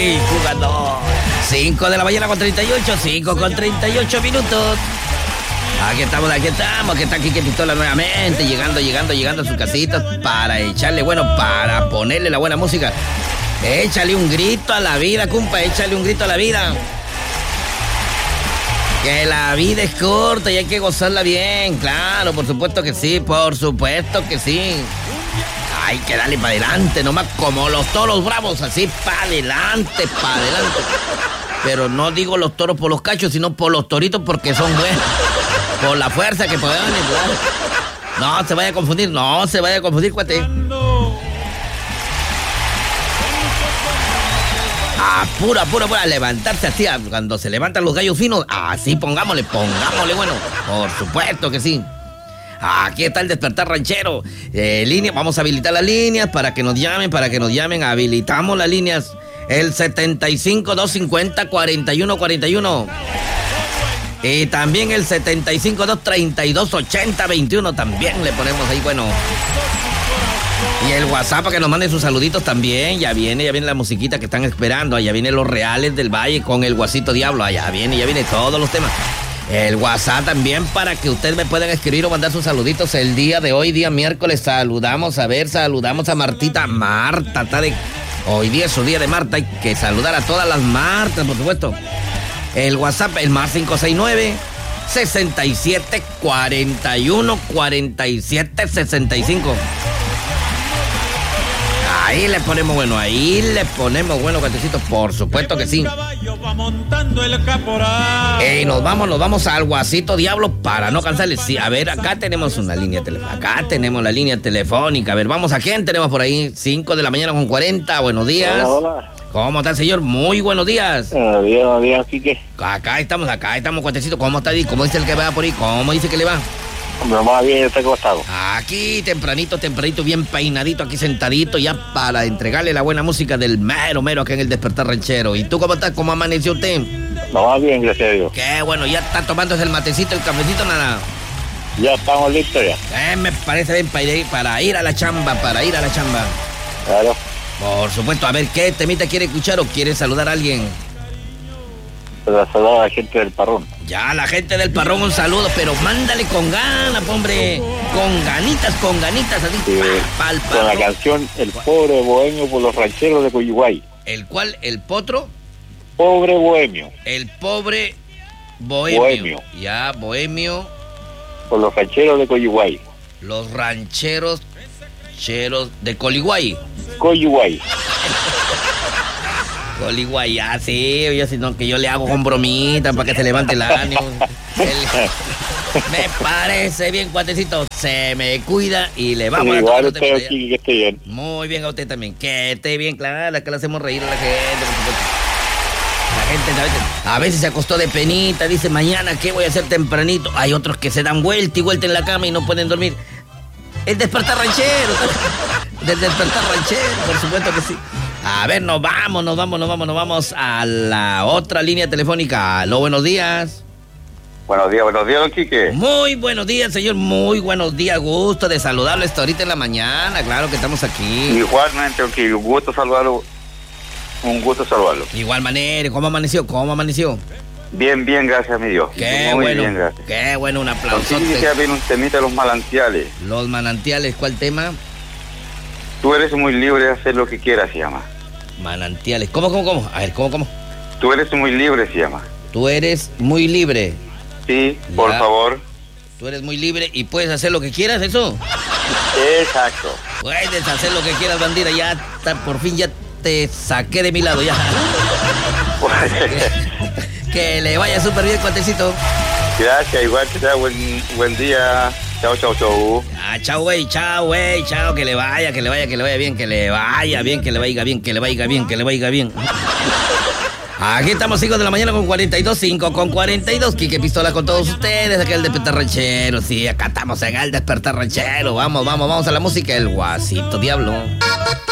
Ay, jugando. 5 de la mañana con 38, 5 con 38 minutos. Aquí estamos, aquí está Quique Pistola nuevamente, llegando a su casita para echarle, para ponerle la buena música. Échale un grito a la vida, compa, échale un grito a la vida. Que la vida es corta y hay que gozarla bien, claro, por supuesto que sí, Hay que darle para adelante, nomás como los toros bravos, así para adelante. Pero no digo los toros por los cachos, sino por los toritos porque son buenos. Por la fuerza que puedan emplear. No se vaya a confundir, cuate. Pura, levantarse así, cuando se levantan los gallos finos, así pongámosle, bueno, por supuesto que sí. Aquí está el despertar ranchero. Línea, vamos a habilitar las líneas para que nos llamen, habilitamos las líneas. El 75-250-4141. Y también el 75-232-8021, también le ponemos ahí, Y el WhatsApp para que nos manden sus saluditos también. Ya viene la musiquita que están esperando. Allá vienen los Reales del Valle con el Guasito Diablo. Allá viene todos los temas. El WhatsApp también para que ustedes me puedan escribir o mandar sus saluditos el día de hoy, día miércoles. Saludamos a Martita. Marta, hoy día es su día de Marta. Hay que saludar a todas las Martas, por supuesto. El WhatsApp, el más 569-6741-4765. Ahí le ponemos bueno, cuatecitos, por supuesto que sí. Y nos vamos al Guasito Diablo para no cansarles. Sí, a ver, acá tenemos una línea telefónica. Acá tenemos la línea telefónica. A ver, vamos a quién tenemos por ahí. 5 de la mañana con 40. Buenos días. Hola. ¿Cómo está el señor? Muy buenos días. Buenos días, Quique. Acá estamos, cuatecito. ¿Cómo está? ¿Cómo dice el que va por ahí? ¿Cómo dice que le va? Hombre, más bien, está acostado. Aquí, tempranito, bien peinadito, aquí sentadito, ya para entregarle la buena música del mero acá en el Despertar Ranchero. ¿Y tú cómo estás? ¿Cómo amaneció usted? No, más bien, gracias a Dios. Qué bueno, ya está tomándose el matecito, el cafecito, nada. Ya estamos listos ya. Me parece bien para ir a la chamba, Claro. Por supuesto, a ver, ¿qué temita quiere escuchar o quiere saludar a alguien? Saludar a la gente del Parrón. Ya, la gente del Parrón, un saludo, pero mándale con ganas, hombre. Con ganitas, así. Sí, con la canción El Pobre Bohemio por los rancheros de Coyihuay. ¿El cuál? ¿El potro? Pobre Bohemio. El Pobre Bohemio. Ya, Bohemio. Por los rancheros de Coyihuay. Los rancheros de Coligüey. Coyihuay, sí, sino que yo le hago con bromita para que se levante el ánimo. Me parece bien, cuatecito. Se me cuida y le vamos a igual usted aquí, que esté bien. Muy bien a usted también. Que esté bien, claro, que le hacemos reír a la gente. La gente a veces se acostó de penita, dice, mañana, ¿qué voy a hacer tempranito? Hay otros que se dan vuelta en la cama y no pueden dormir. El Despertar Ranchero. Del Despertar Ranchero, por supuesto que sí. A ver, nos vamos a la otra línea telefónica. Aló, buenos días. Buenos días, don Quique. Muy buenos días, señor, muy buenos días. Gusto de saludarlo ahorita en la mañana, claro que estamos aquí. Igualmente, don Quique, un gusto saludarlo. Igual manera, ¿cómo amaneció? Bien, gracias a mi Dios. Qué bueno, un aplauso. Sí, ya viene un temita de los manantiales. Los manantiales, ¿cuál tema? Tú eres muy libre de hacer lo que quieras, se llama. Manantiales, ¿cómo? A ver, ¿cómo? Tú eres muy libre, se llama. Tú eres muy libre. Sí, por favor. Tú eres muy libre y puedes hacer lo que quieras, ¿eso? Exacto. Puedes hacer lo que quieras, bandida, por fin ya te saqué de mi lado, ya. Que le vaya súper bien, cuatecito. Gracias, igual que te da buen día. Chao. Chao, güey, chao, que le vaya bien, que le vaya bien. Aquí estamos, 5 de la mañana con 42, 5 con 42. Quique Pistola con todos ustedes, acá el Despertar Ranchero. Sí, acá estamos en el Despertar Ranchero. Vamos a la música, el Guasito Diablo.